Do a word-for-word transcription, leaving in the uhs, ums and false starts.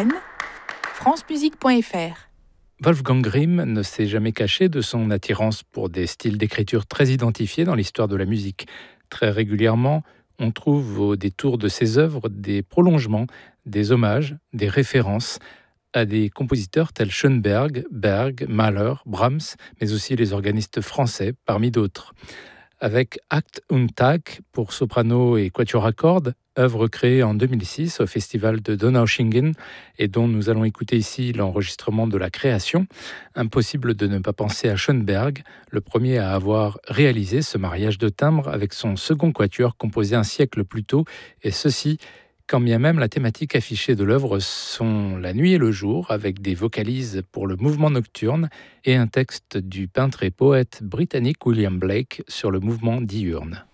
Rennes, francemusique point f r. Wolfgang Grimm ne s'est jamais caché de son attirance pour des styles d'écriture très identifiés dans l'histoire de la musique. Très régulièrement, on trouve au détour de ses œuvres des prolongements, des hommages, des références à des compositeurs tels Schoenberg, Berg, Mahler, Brahms, mais aussi les organistes français, parmi d'autres. Avec Act und Tag pour soprano et quatuor à cordes, œuvre créée en deux mille six au festival de Donaueschingen et dont nous allons écouter ici l'enregistrement de la création. Impossible de ne pas penser à Schoenberg, le premier à avoir réalisé ce mariage de timbres avec son second quatuor composé un siècle plus tôt, et ceci quand bien même la thématique affichée de l'œuvre sont la nuit et le jour, avec des vocalises pour le mouvement nocturne et un texte du peintre et poète britannique William Blake sur le mouvement diurne.